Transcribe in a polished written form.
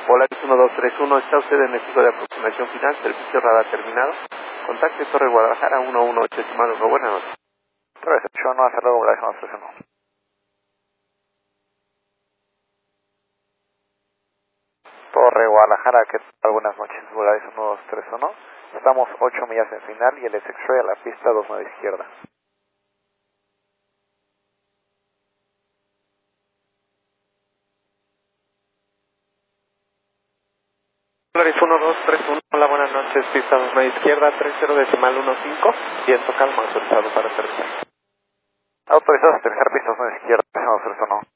Hola, es 1231, está usted en el pico de aproximación final, servicio radar terminado. Contacte Torre Guadalajara 118, estimado, buenas noches. Recepción, no, hasta luego, Volaris 1231. Torre Guadalajara, ¿qué tal? Buenas noches, Volaris 1231. Estamos 8 millas en final y el X-Ray a la pista 29 izquierda. Volaris 1231, hola, buenas noches, pista 29 izquierda, 30.15, viento calmo, autorizado para aterrizar. Autorizados a aterrizar pista 29 izquierda, 1231.